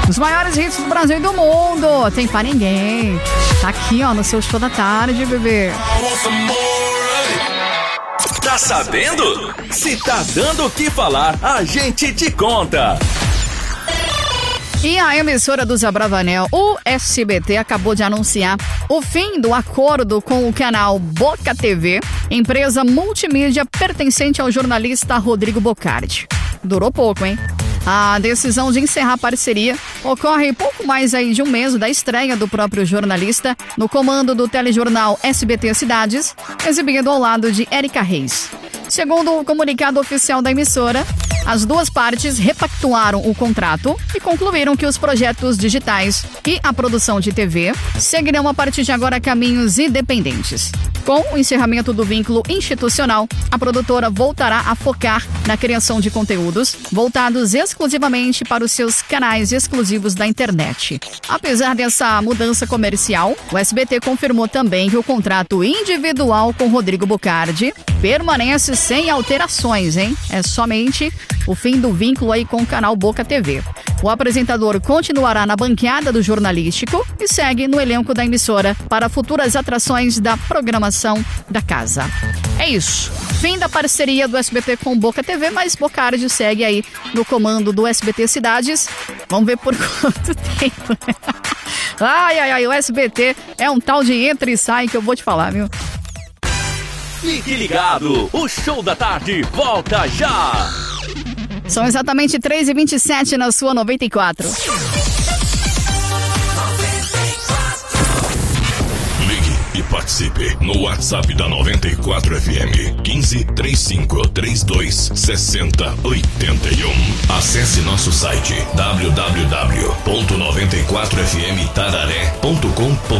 Os maiores hits do Brasil e do mundo. Tem pra ninguém. Tá aqui, ó, no seu show da tarde, bebê. Tá sabendo? Se tá dando o que falar, a gente te conta. E a emissora do Zé Bravanel, o SBT, acabou de anunciar o fim do acordo com o canal Boca TV, empresa multimídia pertencente ao jornalista Rodrigo Bocardi. Durou pouco, hein? A decisão de encerrar a parceria ocorre pouco mais aí de um mês da estreia do próprio jornalista no comando do telejornal SBT Cidades, exibido ao lado de Érica Reis. Segundo o comunicado oficial da emissora, as duas partes repactuaram o contrato e concluíram que os projetos digitais e a produção de TV seguirão a partir de agora caminhos independentes. Com o encerramento do vínculo institucional, a produtora voltará a focar na criação de conteúdos voltados exclusivamente para os seus canais exclusivos da internet. Apesar dessa mudança comercial, o SBT confirmou também que o contrato individual com Rodrigo Bocardi permanece sem alterações, hein? É somente o fim do vínculo aí com o canal Boca TV. O apresentador continuará na bancada do jornalístico e segue no elenco da emissora para futuras atrações da programação da casa. É isso. Fim da parceria do SBT com Boca TV, mas Bocardi segue aí no comando do SBT Cidades. Vamos ver por quanto tempo. Ai, o SBT é um tal de entra e sai que eu vou te falar, viu? Fique ligado, o Show da Tarde volta já! São exatamente 3h27 na sua 94. Ligue e participe no WhatsApp da 94 FM 15 35 32 60 81. Acesse nosso site www.94fmtararé.com.br.